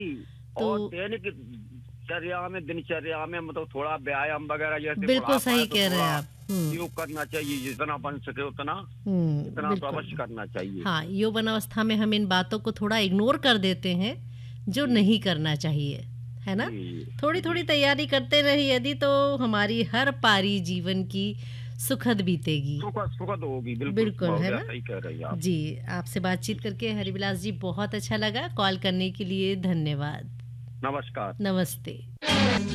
तो और दैनिक दिनचर्या में मतलब थोड़ा व्यायाम वगैरह जैसे बिल्कुल बुढ़ापा सही है तो कह रहे हैं थोड़ा आप। हुँ, योग करना चाहिए, जितना बन सके उतना, इतना तो बिल्कुल। अवश्य करना चाहिए। हाँ, यौवन अवस्था में हम इन बातों को थोड़ा इग्नोर कर देते हैं, जो जी नहीं करना चाहिए, है ना? जी जी। थोड़ी-थोड़ी तैयारी करते रहे यदि तो हमारी हर पारी जीवन की सुखद बीतेगी। सुखद सुखद होगी, बिल्कुल बिल्कुल, है महोदया ना? सही कह रही हैं आप। जी, आपसे जी, बातचीत करके हरिविलास जी बहुत अच्छा लगा। कॉल करने के लिए धन्यवाद। नमस्कार। नमस्ते।